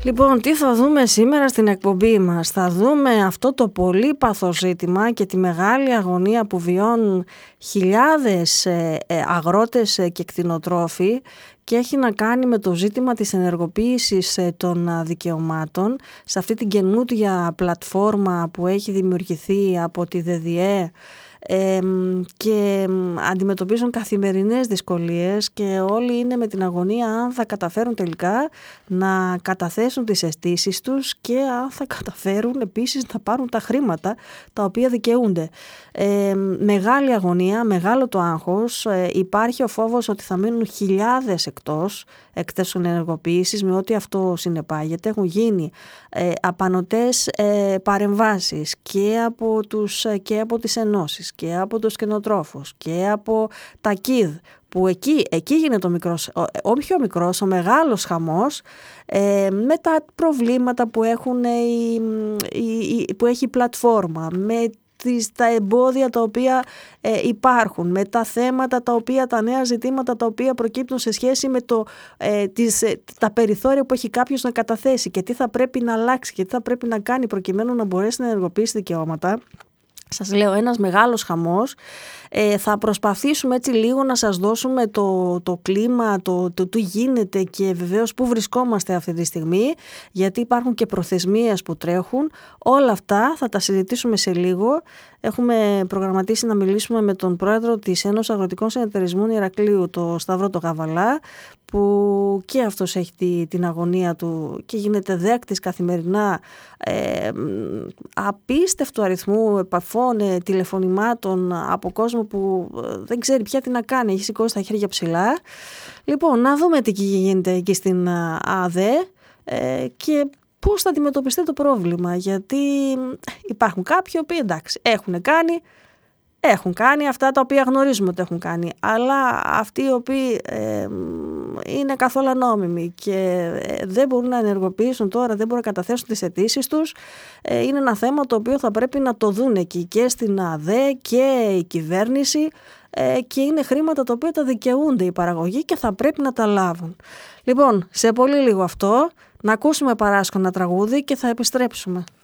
Λοιπόν, τι θα δούμε σήμερα στην εκπομπή μας? Θα δούμε αυτό το πολύπαθο ζήτημα και τη μεγάλη αγωνία που βιώνουν χιλιάδες αγρότες και κτηνοτρόφοι, και έχει να κάνει με το ζήτημα της ενεργοποίησης των δικαιωμάτων σε αυτή την καινούργια πλατφόρμα που έχει δημιουργηθεί από τη ΔΔΕ, και αντιμετωπίζουν καθημερινές δυσκολίες και όλοι είναι με την αγωνία αν θα καταφέρουν τελικά να καταθέσουν τις αισθήσεις τους και αν θα καταφέρουν επίσης να πάρουν τα χρήματα τα οποία δικαιούνται. Μεγάλη αγωνία, μεγάλο το άγχος, υπάρχει ο φόβος ότι θα μείνουν χιλιάδες εκτός εκθέσεων ενεργοποίησης με ό,τι αυτό συνεπάγεται. Έχουν γίνει απανωτές παρεμβάσεις και από τις ενώσεις και από τους κτηνοτρόφους και από τα ΚΙΔ, που εκεί γίνεται ο μεγάλος χαμός, με τα προβλήματα που έχει η πλατφόρμα, με τα εμπόδια τα οποία υπάρχουν, με τα θέματα τα νέα ζητήματα τα οποία προκύπτουν σε σχέση με τα περιθώρια που έχει κάποιος να καταθέσει και τι θα πρέπει να αλλάξει και τι θα πρέπει να κάνει προκειμένου να μπορέσει να ενεργοποιήσει δικαιώματα. Σας λέω, ένας μεγάλος χαμός. Θα προσπαθήσουμε έτσι λίγο να σας δώσουμε το κλίμα, το τι γίνεται και βεβαίως πού βρισκόμαστε αυτή τη στιγμή, γιατί υπάρχουν και προθεσμίες που τρέχουν. Όλα αυτά θα τα συζητήσουμε σε λίγο. Έχουμε προγραμματίσει να μιλήσουμε με τον πρόεδρο της Ένωσης Αγροτικών Συνεταιρισμών Ηρακλείου, το Σταύρο το Γαβαλά, που και αυτός έχει την αγωνία του και γίνεται δέκτης καθημερινά απίστευτου αριθμού επαφών, τηλεφωνημάτων από κόσμο που δεν ξέρει πια τι να κάνει, έχει σηκώσει τα χέρια ψηλά. Λοιπόν, να δούμε τι γίνεται εκεί στην ΑΔΕ και πώς θα αντιμετωπιστεί το πρόβλημα, γιατί υπάρχουν κάποιοι που εντάξει έχουν κάνει αυτά τα οποία γνωρίζουμε ότι έχουν κάνει, αλλά αυτοί οι οποίοι είναι καθόλου ανώμιμοι και δεν μπορούν να ενεργοποιήσουν τώρα, δεν μπορούν να καταθέσουν τις αιτήσεις τους, είναι ένα θέμα το οποίο θα πρέπει να το δουν εκεί και στην ΑΔΕ και η κυβέρνηση, και είναι χρήματα τα οποία τα δικαιούνται οι παραγωγοί και θα πρέπει να τα λάβουν. Λοιπόν, σε πολύ λίγο αυτό, να ακούσουμε παράσκονα τραγούδι και θα επιστρέψουμε.